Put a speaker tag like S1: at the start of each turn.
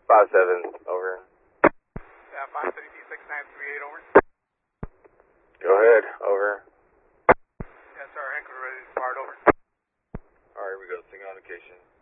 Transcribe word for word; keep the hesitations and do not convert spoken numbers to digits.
S1: five seven, over.
S2: Yeah, five three two six nine three eight, over.
S1: Go ahead, over.
S2: Yes, sir, anchor ready to depart, over.
S1: Alright, here we go, single indication.